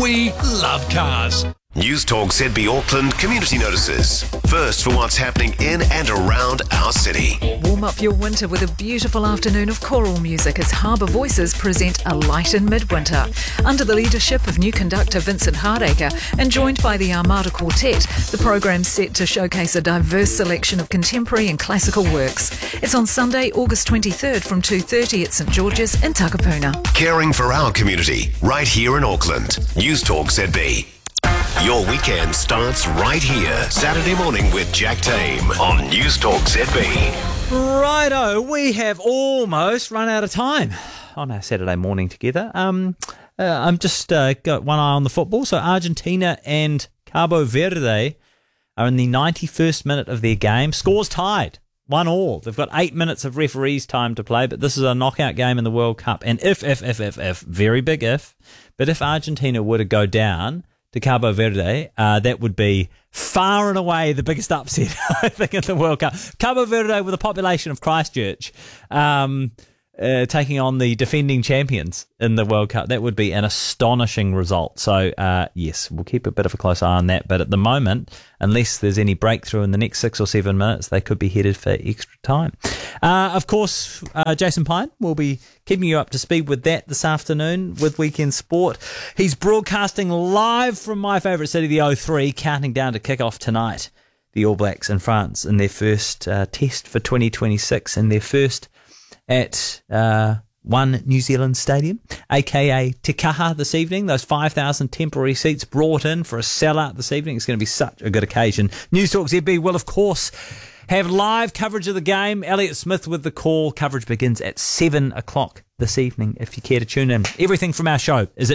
We love cars. News Talk ZB Auckland community notices. First for what's happening in and around our city. Warm up your winter with a beautiful afternoon of choral music as Harbour Voices present A Light in Midwinter. Under the leadership of new conductor Vincent Hardacre and joined by the Armada Quartet, the programme's set to showcase a diverse selection of contemporary and classical works. It's on Sunday, August 23rd from 2:30 at St George's in Takapuna. Caring for our community right here in Auckland. News Talk ZB. Your weekend starts right here. Saturday morning with Jack Tame on News Talk ZB. Righto, we have almost run out of time on our Saturday morning together. I'm just got one eye on the football. So Argentina and Cabo Verde are in the 91st minute of their game. Scores tied, 1-1. They've got 8 minutes of referees' time to play, but this is a knockout game in the World Cup. And if, very big if, but if Argentina were to go down to Cabo Verde, that would be far and away the biggest upset, I think, in the World Cup. Cabo Verde with a population of Christchurch, taking on the defending champions in the World Cup. That would be an astonishing result. So, yes, we'll keep a bit of a close eye on that. But at the moment, unless there's any breakthrough in the next 6 or 7 minutes, they could be headed for extra time. Of course, Jason Pine will be keeping you up to speed with that this afternoon with Weekend Sport. He's broadcasting live from my favourite city, the O3, counting down to kick off tonight. The All Blacks in France in their first test for 2026 and their first at One New Zealand Stadium, aka Te Kaha this evening. Those 5,000 temporary seats brought in for a sellout this evening. It's going to be such a good occasion. News Talk ZB will, of course, have live coverage of the game. Elliot Smith with the call. Coverage begins at 7 o'clock this evening if you care to tune in. Everything from our show is at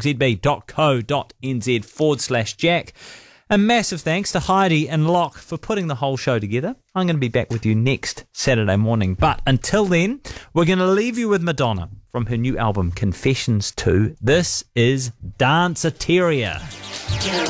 newstalkzb.co.nz/Jack. A massive thanks to Heidi and Locke for putting the whole show together. I'm going to be back with you next Saturday morning. But until then, we're going to leave you with Madonna from her new album, Confessions 2. This is Danceteria.